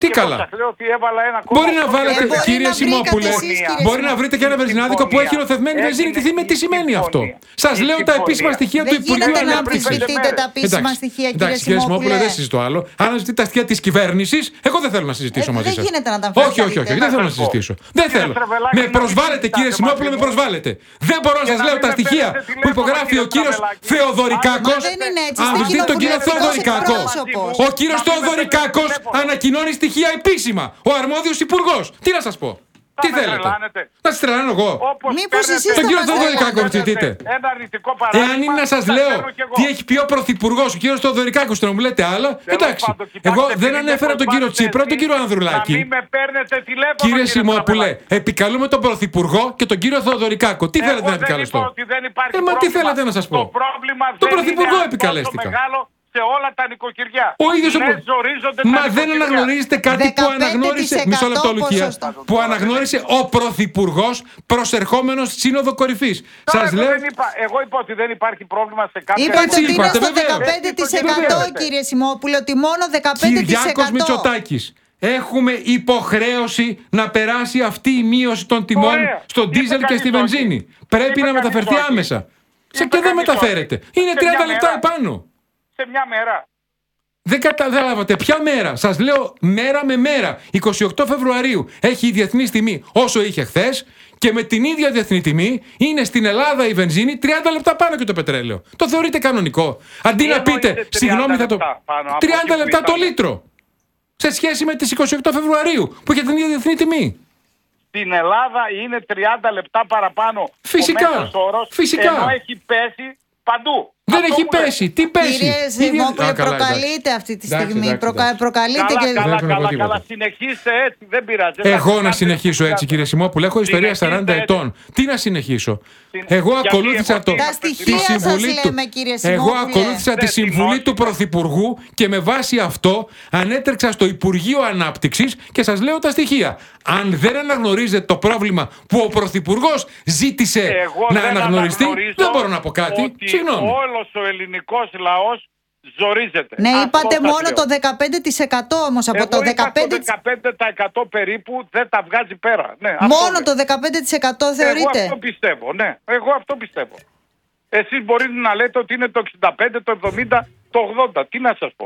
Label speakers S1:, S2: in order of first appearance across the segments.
S1: Τι καλά. Μπορεί να βάλετε, κύριε Σιμόπουλε, μπορεί να βρείτε και ένα βενζινάδικο που έχει νοθευμένη βενζίνη. Τι σημαίνει αυτό? Σας λέω τα επίσημα στοιχεία του Υπουργείου Ανάπτυξης.
S2: Δεν γίνεται να αμφισβητείτε τα επίσημα στοιχεία, κύριε Σιμόπουλε.
S1: Δεν συζητώ άλλο. Αν ζητείτε τα στοιχεία της κυβέρνησης, εγώ δεν θέλω να συζητήσω μαζί σας.
S2: Δεν γίνεται να τα αμφισβητείτε.
S1: Όχι, δεν θέλω να συζητήσω. Δεν θέλω. Με προσβάλλετε, κύριε Σιμόπουλε, με προσβάλλετε. Δεν μπορώ να σας λέω τα στοιχεία που υπογράφει ο κύριος Θεοδωρικάκος. Αν δείτε τον κύριο Θεοδωρικάκο. Ο κύριος Θεοδωρικάκος ανακοινώνει στοιχεία επίσημα. Ο αρμόδιος υπουργός. Τι να σας πω? Τι θέλετε? Να σας τρελάνω εγώ?
S2: Μήπως εσείς
S1: τον κύριο Θεοδωρικάκο ρωτήσετε. Εάν είναι να σας λέω τι έχει πει ο πρωθυπουργός, ο κύριος Θεοδωρικάκος, να μου λέτε άλλα, εντάξει. Εγώ δεν ανέφερα τον κύριο Τσίπρα, τον κύριο Ανδρουλάκη. Κύριε Σιμόπουλε, επικαλούμε τον πρωθυπουργό και τον κύριο Θεοδωρικάκο. Τι θέλετε να επικαλεστώ? Μα τι θέλετε να σας πω? Τον πρωθυπουργό επικαλέστηκα.
S3: Σε όλα τα νοικοκυριά.
S1: Ο ίδιος Μα δεν αναγνωρίζετε κάτι που αναγνώρισε. Μισό λεπτό, Λουκία. Που αναγνώρισε ο πρωθυπουργός προσερχόμενος στη Σύνοδο Κορυφής. Σας λέω.
S3: Εγώ είπα ότι δεν υπάρχει πρόβλημα σε κάποια.
S2: Είπατε ότι είναι στο 15%, κύριε Σιμόπουλε, ότι μόνο 15%.
S1: Κυριάκος Μητσοτάκης. Έχουμε υποχρέωση να περάσει αυτή η μείωση των τιμών στο ντίζελ και στη βενζίνη. Πρέπει να μεταφερθεί άμεσα. Και δεν μεταφέρεται. Είναι 30 λεπτά επάνω.
S3: Σε μια μέρα.
S1: Δεν καταλάβατε ποια μέρα? Σας λέω μέρα με μέρα. 28 Φεβρουαρίου έχει η διεθνή τιμή όσο είχε χθες και με την ίδια διεθνή τιμή είναι στην Ελλάδα η βενζίνη 30 λεπτά πάνω και το πετρέλαιο. Το θεωρείτε κανονικό? Αντί να πείτε, συγγνώμη, θα το. 30 λεπτά το λίτρο. Σε σχέση με τις 28 Φεβρουαρίου που είχε την ίδια διεθνή τιμή.
S3: Στην Ελλάδα είναι 30 λεπτά παραπάνω.
S1: Φυσικά. Φυσικά.
S3: Ενώ έχει πέσει παντού.
S1: Δεν έχει πέσει. Τι πέσει?
S2: Κύριε Σιμόπουλε, προκαλείτε αυτή τη στιγμή. Προκαλείτε και.
S3: Καλά, συνεχίστε έτσι, δεν πειράζει.
S1: Εγώ να συνεχίσω έτσι, κύριε Σιμόπουλε? Έχω ιστορία 40 ετών. Τι να συνεχίσω? Εγώ ακολούθησα
S2: τα στοιχεία σας λέμε, κύριε Σιμόπουλε.
S1: Εγώ ακολούθησα τη συμβουλή του Πρωθυπουργού και με βάση αυτό ανέτρεξα στο Υπουργείο Ανάπτυξης και σας λέω τα στοιχεία. Αν δεν αναγνωρίζετε το πρόβλημα που ο Πρωθυπουργός ζήτησε να αναγνωριστεί, δεν μπορώ να πω κάτι. Συγγνώμη.
S3: Όλος ο ελληνικός λαός ζορίζεται.
S2: Ναι, είπατε μόνο το 15% όμως. Από το
S3: 15% περίπου δεν τα βγάζει πέρα. Ναι,
S2: μόνο το 15% θεωρείτε?
S3: Εγώ αυτό πιστεύω, ναι. Εγώ αυτό πιστεύω. Εσείς μπορείτε να λέτε ότι είναι το 65, το 70, το 80. Τι να σας πω?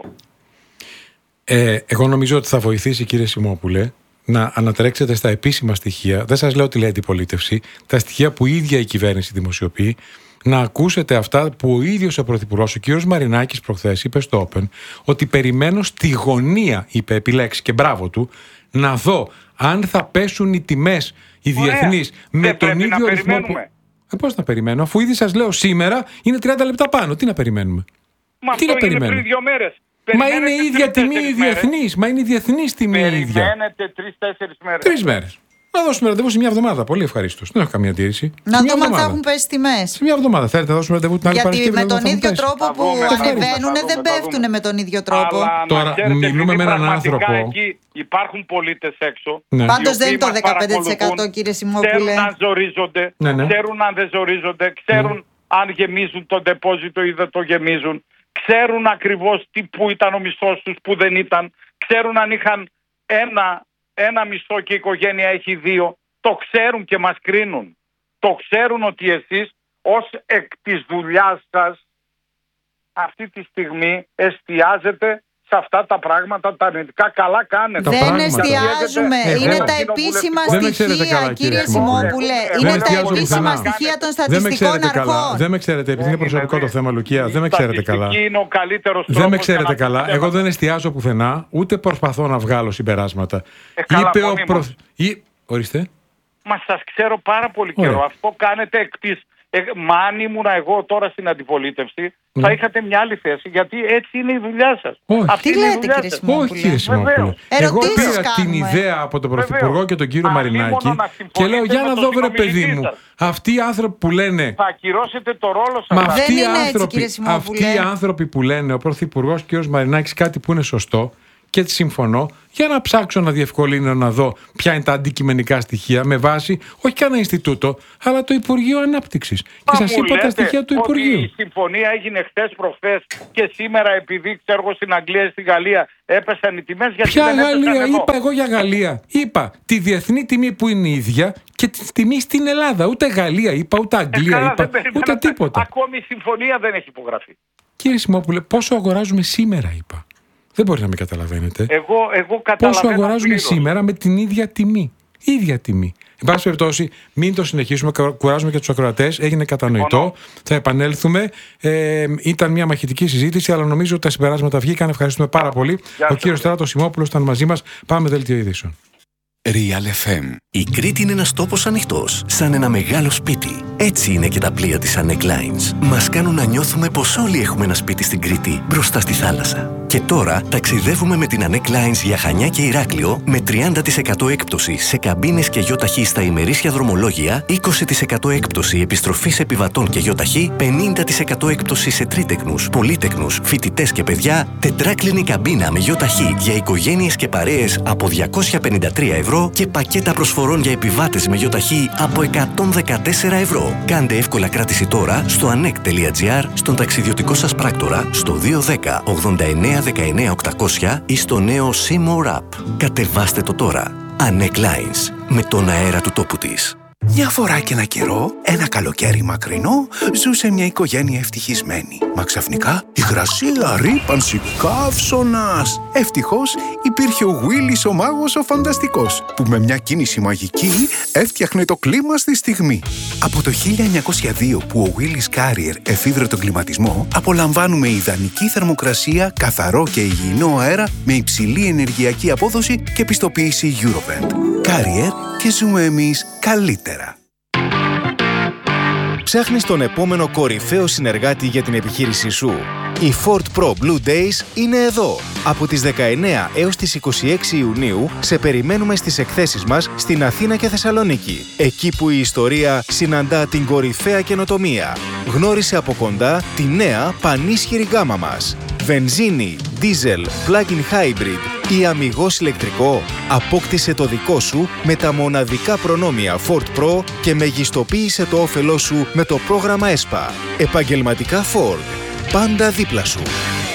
S1: Εγώ νομίζω ότι θα βοηθήσει, κύριε Σιμόπουλε, να ανατρέξετε στα επίσημα στοιχεία. Δεν σας λέω τι λέει η αντιπολίτευση. Τα στοιχεία που η ίδια η κυβέρνηση δημοσιοποιεί. Να ακούσετε αυτά που ο ίδιος ο Πρωθυπουργός, ο κ. Μαρινάκης, προχθές είπε στο Open, ότι περιμένω στη γωνία, είπε, επιλέξει και μπράβο του, να δω αν θα πέσουν οι τιμές οι διεθνείς με τον ίδιο ρυθμό που. Πώς να περιμένω, αφού ήδη σας λέω σήμερα είναι 30 λεπτά πάνω. Τι να περιμένουμε? Τι να περιμένουμε?
S3: Πριν 2 μέρες.
S1: Μα είναι η ίδια τιμή η διεθνής. Μα είναι η διεθνής τιμή η ίδια.
S3: Περιμένετε 3-4 μέρες.
S1: 3 μέρες. Να δώσουμε ραντεβού σε μια εβδομάδα. Πολύ ευχαρίστως. Δεν έχω καμία αντίρρηση.
S2: Να δούμε αν θα έχουν πέσει τιμές.
S1: Σε μια εβδομάδα. Θέλετε να δώσουμε ραντεβού την άλλη Παρασκευή?
S2: Γιατί με τον ίδιο τρόπο που ανεβαίνουν δεν πέφτουν με τον ίδιο τρόπο.
S1: Τώρα μιλούμε με έναν άνθρωπο.
S3: Εκεί υπάρχουν πολίτες έξω.
S2: Πάντως δεν είναι το 15%, κύριε Σιμόπουλε.
S3: Ξέρουν αν ζορίζονται, ξέρουν αν δεν ζορίζονται, ξέρουν αν γεμίζουν το ντεπόζιτο ή δεν το γεμίζουν. Ξέρουν ακριβώς που ήταν ο μισθός τους, που δεν ήταν. Ξέρουν αν είχαν ένα μισθό και η οικογένεια έχει 2. Το ξέρουν και μας κρίνουν. Το ξέρουν ότι εσείς ως εκ της δουλειάς σας αυτή τη στιγμή εστιάζετε σε αυτά τα πράγματα τα αρνητικά. Καλά κάνετε.
S2: Δεν εστιάζουμε. Είναι τα επίσημα στοιχεία, κύριε Σιμόπουλε. Είναι τα επίσημα στοιχεία των στατιστικών αρχών.
S1: Δεν με ξέρετε, επειδή είναι προσωπικό το θέμα, Λουκία. Δεν με ξέρετε καλά.
S3: Είναι ο καλύτερος
S1: δεν με ξέρετε καλά. Εγώ δεν εστιάζω πουθενά, ούτε προσπαθώ να βγάλω συμπεράσματα.
S3: Είπε ο
S1: Ορίστε.
S3: Μα σας ξέρω πάρα πολύ καιρό. Αυτό κάνετε εκ της. Μα αν ήμουν εγώ τώρα στην αντιπολίτευση, θα είχατε μια άλλη θέση, γιατί έτσι είναι η δουλειά σας.
S2: Τι λέτε, κύριε Σιμόπουλε?
S1: Όχι, κύριε Σιμόπουλε. Εγώ πήρα την ιδέα από τον Πρωθυπουργό και τον κύριο Μαρινάκη και λέω, για να δω, βρε παιδί μου, αυτοί οι άνθρωποι που λένε.
S3: Θα ακυρώσετε το ρόλο σας.
S2: Μα δεν είναι έτσι, κύριε Σιμόπουλε.
S1: Αυτοί οι άνθρωποι που λένε, ο Πρωθυπουργός και ο κύριος Μαρινάκης, κάτι που είναι σωστό, και συμφωνώ, για να ψάξω να διευκολύνω να δω ποια είναι τα αντικειμενικά στοιχεία με βάση όχι κανένα Ινστιτούτο, αλλά το Υπουργείο Ανάπτυξης. Και σας είπα τα στοιχεία του Υπουργείου.
S3: Η συμφωνία έγινε χτες προχθές και σήμερα, επειδή ξέρω εγώ στην Αγγλία ή στη Γαλλία έπεσαν οι τιμές.
S1: Ποια Γαλλία? Είπα εγώ για Γαλλία. Είπα τη διεθνή τιμή που είναι η ίδια και τη τιμή στην Ελλάδα. Ούτε Γαλλία είπα, ούτε Αγγλία είπα, ούτε τίποτα.
S3: Ακόμη η συμφωνία δεν έχει υπογραφεί.
S1: Κύριε Σιμόπουλε, πόσο αγοράζουμε σήμερα, είπα. Δεν μπορεί να με καταλαβαίνετε.
S3: Εγώ καταλαβαίνω.
S1: Πόσο αγοράζουμε σήμερα με την ίδια τιμή. Ίδια τιμή. Εν πάση περιπτώσει, μην το συνεχίσουμε. Κουράζουμε και τους ακροατές. Έγινε κατανοητό. Θα επανέλθουμε. Ήταν μια μαχητική συζήτηση, αλλά νομίζω ότι τα συμπεράσματα βγήκαν. Ευχαριστούμε πάρα πολύ. Ο κύριος Στράτος Σιμόπουλος ήταν μαζί μας. Πάμε δελτίο ειδήσεων.
S4: Real FM. Η Κρήτη είναι ένας τόπος ανοιχτός, σαν ένα μεγάλο σπίτι. Έτσι είναι και τα πλοία της Anek Lines. Μας κάνουν να νιώθουμε πως όλοι έχουμε ένα σπίτι στην Κρήτη, μπροστά στη θάλασσα. Και τώρα ταξιδεύουμε με την Anek Lines για Χανιά και Ηράκλειο με 30% έκπτωση σε καμπίνες και γιοταχή στα ημερήσια δρομολόγια, 20% έκπτωση επιστροφής επιβατών και γιοταχή, 50% έκπτωση σε τρίτεκνους, πολύτεκνους, φοιτητές και παιδιά, τετράκλινη καμπίνα με γιοταχή για οικογένειες και παρέες από 253 ευρώ και πακέτα προσφορών για επιβάτες με γιοταχή από 114 ευρώ. Κάντε εύκολα κράτηση τώρα στο anek.gr, στον ταξιδιωτικό σας πράκτορα, στο 210 89 19 800 ή στο νέο Seymour App. Κατεβάστε το τώρα. Anek Lines. Με τον αέρα του τόπου της.
S5: Μια φορά και ένα καιρό, ένα καλοκαίρι μακρινό, ζούσε μια οικογένεια ευτυχισμένη. Μα ξαφνικά, υγρασία, ρύπανση, καύσωνας. Ευτυχώς υπήρχε ο Willis ο μάγος ο φανταστικός, που με μια κίνηση μαγική έφτιαχνε το κλίμα στη στιγμή. Από το 1902 που ο Willis Carrier εφήβρε τον κλιματισμό, απολαμβάνουμε ιδανική θερμοκρασία, καθαρό και υγιεινό αέρα με υψηλή ενεργειακή απόδοση και πιστοποίηση Eurovent. Carrier, και ζούμε εμείς καλύτερα.
S6: Ψάχνεις τον επόμενο κορυφαίο συνεργάτη για την επιχείρησή σου. Οι Ford Pro Blue Days είναι εδώ. Από τις 19 έως τις 26 Ιουνίου σε περιμένουμε στις εκθέσεις μας στην Αθήνα και Θεσσαλονίκη. Εκεί που η ιστορία συναντά την κορυφαία καινοτομία. Γνώρισε από κοντά τη νέα πανίσχυρη γκάμα μας. Βενζίνη, δίζελ, plug-in hybrid ή αμιγώς ηλεκτρικό. Απόκτησε το δικό σου με τα μοναδικά προνόμια Ford Pro και μεγιστοποίησε το όφελό σου με το πρόγραμμα ESPA. Επαγγελματικά Ford. Πάντα δίπλα σου.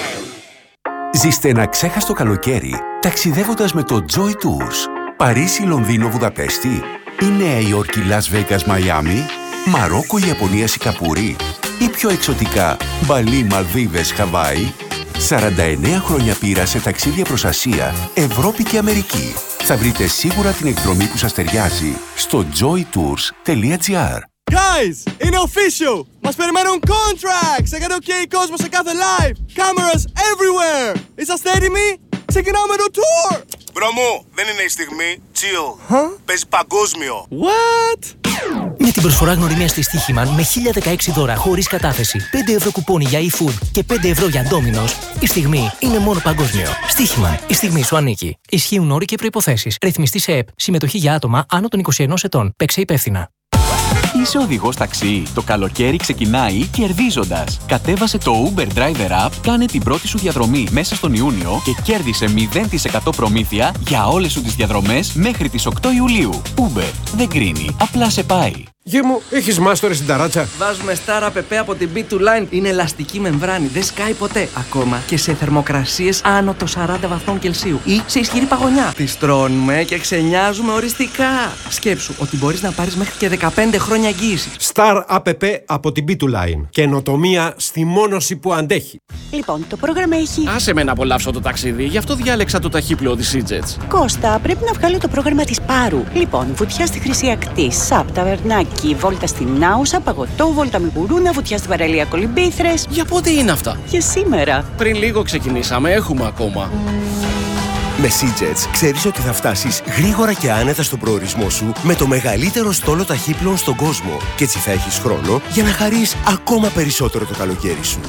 S7: Ζήστε ένα ξέχαστο καλοκαίρι ταξιδεύοντας με το Joy Tours. Παρίσι, Λονδίνο, Βουδαπέστη ή Νέα Υόρκη, Λας Βέγκας, Μαϊάμι, Μαρόκο, Ιαπωνία, Σικαπούρη ή πιο εξωτικά Μπαλί, Μαλδίβες, Χαβάη. 49 χρόνια πείρα σε ταξίδια προς Ασία, Ευρώπη και Αμερική. Θα βρείτε σίγουρα την εκδρομή που σας ταιριάζει στο joytours.gr.
S8: Guys, είναι official! Μας περιμένουν contracts! Σε OK κόσμο σε κάθε live! Cameras everywhere! Είσαστε έτοιμοι? Ξεκινάμε το tour!
S9: Μπρο μου, δεν είναι η στιγμή. Chill. Παίζει παγκόσμιο.
S8: What?
S10: Με την προσφορά γνωριμία στη Στοίχημαν με 1016 δώρα χωρίς κατάθεση, 5 ευρώ κουπόνι για eFood και 5 ευρώ για Domino's, η στιγμή είναι μόνο παγκόσμιο. Στοίχημαν, η στιγμή σου ανήκει. Ισχύουν όροι και προϋποθέσεις. Ρυθμιστή σε ΕΠ. Συμμετοχή για άτομα άνω των 21 ετών. Παίξε υπεύθυνα.
S11: Είσαι οδηγός ταξί. Το καλοκαίρι ξεκινάει κερδίζοντας. Κατέβασε το Uber Driver App, κάνε την πρώτη σου διαδρομή μέσα στον Ιούνιο και κέρδισε 0% προμήθεια για όλες σου τις διαδρομές μέχρι τις 8 Ιουλίου. Uber δεν κρίνει, απλά σε πάει.
S12: Γη μου, έχεις μάστορες στην ταράτσα?
S13: Βάζουμε Star APP από την B2Line. Είναι ελαστική μεμβράνη, δεν σκάει ποτέ. Ακόμα και σε θερμοκρασίες άνω των 40 βαθμών Κελσίου ή σε ισχυρή παγωνιά. Τις τρώνουμε και ξενιάζουμε οριστικά. Σκέψου ότι μπορείς να πάρεις μέχρι και 15 χρόνια εγγύηση.
S12: Star APP από την B2Line. Καινοτομία στη μόνωση που αντέχει.
S14: Λοιπόν, το πρόγραμμα έχει...
S15: Άσε με να απολαύσω το ταξίδι, γι' αυτό διάλεξα το ταχύπλοο της EasyJet.
S14: Κώστα, πρέπει να βγάλω το πρόγραμμα της Πάρου. Λοιπόν, βουτιά στη Χρυσή Ακτή, ΣΑΠ, ταβερνάκι, βόλτα στην Άουσα, παγωτό, βόλτα με γουρούνα, βουτιά στην παραλία Κολυμπήθρες.
S15: Για πότε είναι αυτά?
S14: Για σήμερα.
S15: Πριν λίγο ξεκινήσαμε, έχουμε ακόμα.
S16: Με EasyJet ξέρεις ότι θα φτάσεις γρήγορα και άνετα στον προορισμό σου με το μεγαλύτερο στόλο ταχύπλοων στον κόσμο. Και έτσι θα έχεις χρόνο για να χαρείς ακόμα περισσότερο το καλοκαίρι σου.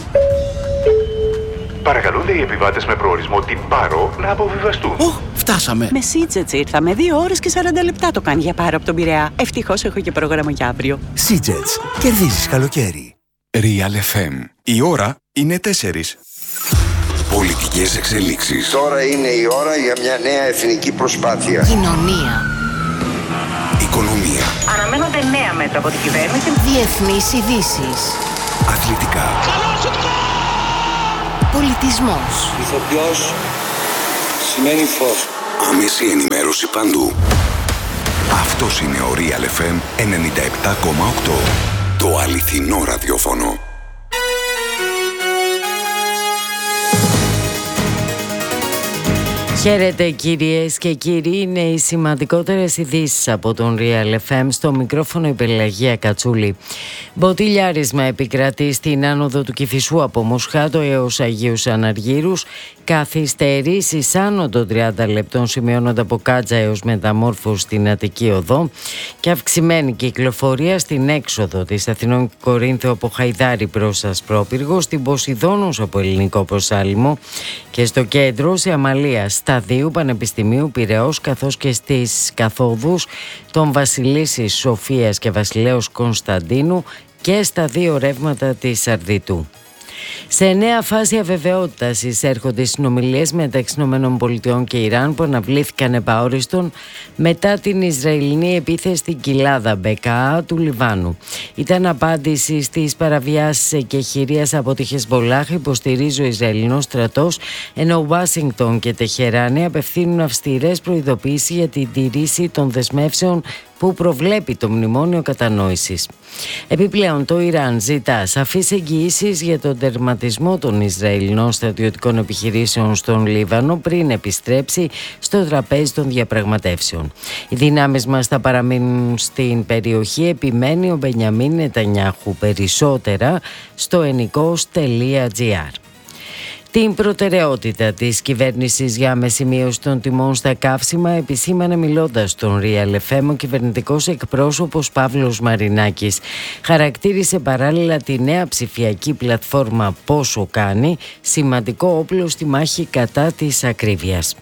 S17: Παρακαλούνται οι επιβάτες με προορισμό την Πάρο να αποβιβαστούν.
S15: Φτάσαμε.
S14: Με EasyJet ήρθαμε. 2 ώρες και 40 λεπτά το κάνει για Πάρο από τον Πειραιά. Ευτυχώς έχω και πρόγραμμα για αύριο.
S16: EasyJet. Κερδίζεις καλοκαίρι.
S4: Real FM. Η ώρα είναι 4.
S7: Πολιτικές εξελίξεις.
S18: Τώρα είναι η ώρα για μια νέα εθνική προσπάθεια.
S19: Κοινωνία.
S7: Οικονομία.
S19: Αναμένονται νέα μέτρα από την κυβέρνηση. Διεθνείς ειδήσεις.
S7: Αθλητικά.
S19: Πολιτισμός.
S18: Ηθοποιός σημαίνει φως.
S7: Άμεση ενημέρωση παντού. Αυτός είναι ο Real FM 97,8. Το αληθινό ραδιόφωνο.
S20: Χαίρετε κυρίες και κύριοι, είναι οι σημαντικότερες ειδήσεις από τον Real FM. Στο μικρόφωνο η Πελαγία Κατσούλη. Μποτιλιάρισμα επικρατεί στην άνοδο του Κηφισού από Μοσχάτο έως Αγίους Αναργύρους. Καθυστερήσεις άνω των 30 λεπτών σημειώνονται από Κάτζα έως Μεταμόρφωση στην Αττική Οδό και αυξημένη κυκλοφορία στην έξοδο της Αθηνών Κορίνθου από Χαϊδάρη προς Ασπρόπυργο, στην Ποσειδώνους από Ελληνικό Προσάλυμο και στο κέντρο σε Αμαλία, Σταδίου, Πανεπιστημίου, Πειραιώς, καθώς και στις καθόδους των Βασιλίσσης Σοφίας και Βασιλέως Κωνσταντίνου και στα δύο ρεύματα της Αρδιτού. Σε νέα φάση αβεβαιότητας εισέρχονται οι συνομιλίες μεταξύ ΗΠΑ και Ιράν που αναβλήθηκαν επαόριστον μετά την Ισραηλινή επίθεση στην κοιλάδα Μπεκά του Λιβάνου. Ήταν απάντηση στις παραβιάσεις εκεχηρίας από τη Χεσμπολάχ, υποστηρίζει ο Ισραηλινός στρατός, ενώ Ουάσιγκτον και Τεχεράνη απευθύνουν αυστηρές προειδοποιήσεις για την τηρήση των δεσμεύσεων που προβλέπει το Μνημόνιο Κατανόησης. Επιπλέον, το Ιράν ζητά σαφείς εγγυήσεις για τον τερματισμό των Ισραηλινών στρατιωτικών επιχειρήσεων στον Λίβανο πριν επιστρέψει στο τραπέζι των διαπραγματεύσεων. Οι δυνάμεις μας θα παραμείνουν στην περιοχή, επιμένει ο Μπενιαμίν Νετανιάχου. Περισσότερα στο ennikos.gr. Την προτεραιότητα της κυβέρνησης για άμεση μείωση των τιμών στα καύσιμα επισήμανε μιλώντας στον Real FM ο κυβερνητικός εκπρόσωπος Παύλος Μαρινάκης. Χαρακτήρισε παράλληλα τη νέα ψηφιακή πλατφόρμα Πόσο Κάνει σημαντικό όπλο στη μάχη κατά της ακρίβειας.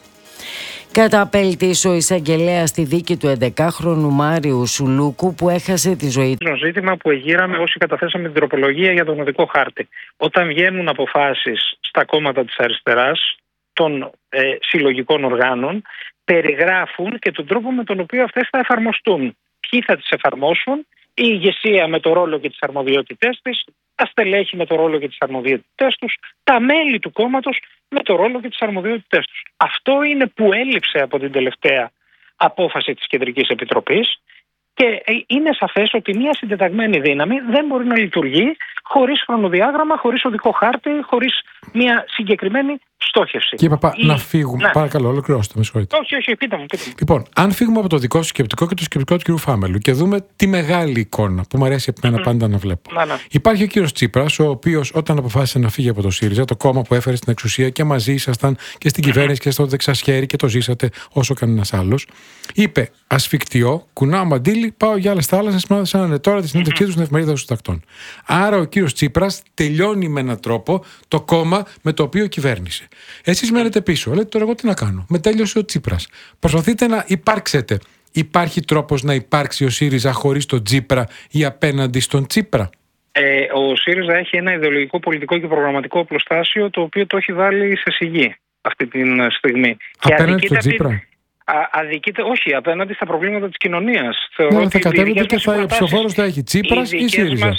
S20: Καταπέλτης ο εισαγγελέας στη δίκη του 11χρονου Μάριου Σουλούκου που έχασε τη ζωή του.
S21: Το ζήτημα που εγείραμε όσοι καταθέσαμε την τροπολογία για τον οδικό χάρτη. Όταν βγαίνουν αποφάσεις στα κόμματα της αριστεράς, των συλλογικών οργάνων, περιγράφουν και τον τρόπο με τον οποίο αυτές θα εφαρμοστούν. Ποιοι θα τις εφαρμόσουν, η ηγεσία με το ρόλο και τις αρμοδιότητές της, τα στελέχη με το ρόλο και τις αρμοδιότητές τους, τα μέλη του κόμματος με το ρόλο και τις αρμοδιότητές τους. Αυτό είναι που έλειψε από την τελευταία απόφαση της Κεντρικής Επιτροπής και είναι σαφές ότι μια συντεταγμένη δύναμη δεν μπορεί να λειτουργεί χωρίς χρονοδιάγραμμα, χωρίς οδικό χάρτη, χωρίς μια συγκεκριμένη στόχευση.
S1: Κύριε Παπά, να φύγουμε. Ναι. Παρακαλώ, ολοκληρώστε, με συγχωρείτε.
S21: Όχι, πείτε μου.
S1: Λοιπόν, αν φύγουμε από το δικό σου σκεπτικό και το σκεπτικό του κ. Φάμελου και δούμε τη μεγάλη εικόνα που μου αρέσει εμένα πάντα να βλέπω. Υπάρχει ο κ. Τσίπρας, ο οποίος όταν αποφάσισε να φύγει από το ΣΥΡΙΖΑ, το κόμμα που έφερε στην εξουσία και μαζί ήσασταν και στην κυβέρνηση και στο δεξασχέρι και το ζήσατε όσο κανένας άλλος, είπε ασφικτιό, κουνάω μαντίλι, πάω για άλλες θάλασσες, σαν τώρα τη συνέντευξή του στην Εφημερίδα των Συντακτών. Άρα ο κ. Τσίπρας τελειώνει με έναν τρόπο το κόμμα με το οποίο κυβέρνησε. Εσείς μένετε πίσω. Λέτε τώρα εγώ τι να κάνω. Μετέλειωσε ο Τσίπρας. Προσπαθείτε να υπάρξετε. Υπάρχει τρόπος να υπάρξει ο ΣΥΡΙΖΑ χωρίς τον Τσίπρα ή απέναντι στον Τσίπρα?
S21: Ο ΣΥΡΙΖΑ έχει ένα ιδεολογικό, πολιτικό και προγραμματικό οπλοστάσιο το οποίο το έχει βάλει σε σιγή αυτή τη στιγμή.
S1: Απέναντι στον Τσίπρα?
S21: Αδικείται, όχι, απέναντι στα προβλήματα της κοινωνίας.
S1: Ναι, θα κατέβετε και ο ψηφοφόρος θα έχει Τσίπρας ή ΣΥΡΙΖΑ.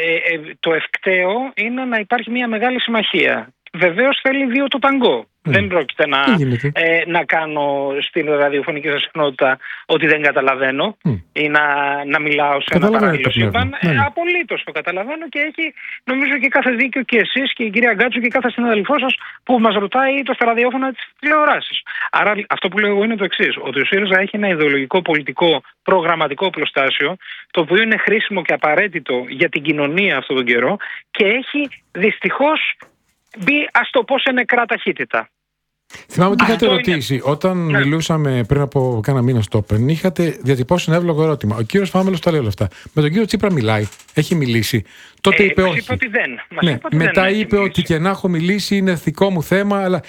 S21: Το ευκταίο είναι να υπάρχει μια μεγάλη συμμαχία. Βεβαίως θέλει δύο το ταγκό. Δεν πρόκειται να κάνω στην ραδιοφωνική σας συχνότητα ότι δεν καταλαβαίνω ή να μιλάω σε ένα παράλληλο σύμπαν. Απολύτως το καταλαβαίνω και έχει νομίζω και κάθε δίκιο και εσείς και η κυρία Γκάτσου και κάθε συναδελφός σας που μας ρωτάει είτε στα ραδιόφωνα της τηλεοράσης. Άρα αυτό που λέω εγώ είναι το εξής, ότι ο ΣΥΡΙΖΑ έχει ένα ιδεολογικό, πολιτικό, προγραμματικό οπλοστάσιο το οποίο είναι χρήσιμο και απαραίτητο για την κοινωνία αυτόν τον καιρό και έχει δυστυχώς μπει, ας το πω, σε νεκρά ταχύτητα.
S1: Θυμάμαι ότι είχατε ρωτήσει, όταν μιλούσαμε πριν από κάνα μήνα στο Open, είχατε διατυπώσει ένα εύλογο ερώτημα. Ο κύριος Φάμελος τα λέει όλα αυτά. Με τον κύριο Τσίπρα μιλάει, έχει μιλήσει. Τότε είπε όχι.
S21: Είπε ότι δεν.
S1: Μετά είπε ότι και να έχω μιλήσει είναι ηθικό μου θέμα, αλλά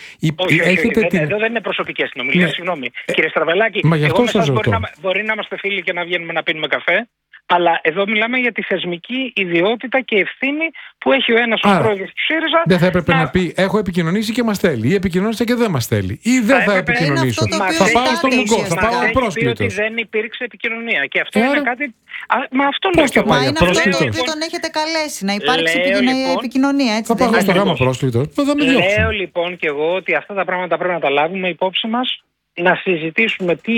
S21: εδώ δεν είναι προσωπικές συνομιλίες, συγγνώμη. Κύριε Στραβελάκη, μπορεί να είμαστε φίλοι και να βγαίνουμε να πίνουμε καφέ. Αλλά εδώ μιλάμε για τη θεσμική ιδιότητα και ευθύνη που έχει ο ένας ως πρόεδρος του ΣΥΡΙΖΑ.
S1: Δεν θα έπρεπε να πει: έχω επικοινωνήσει και μας στέλνει, ή επικοινώνησε και δεν μας στέλνει, ή δεν θα επικοινωνήσω. Θα πάω στον Ουγγό, θα πάω πρόσκλητος.
S21: Ότι δεν υπήρξε επικοινωνία. Και αυτό είναι κάτι. Μα αυτό λέω.
S2: Μα είναι αυτό το οποίο τον έχετε καλέσει, να υπάρξει επικοινωνία. Έτσι
S1: θα πάω στο γάμα πρόσκλητος.
S21: Λέω λοιπόν και εγώ ότι αυτά τα πράγματα πρέπει να τα λάβουμε υπόψη μας, να συζητήσουμε τι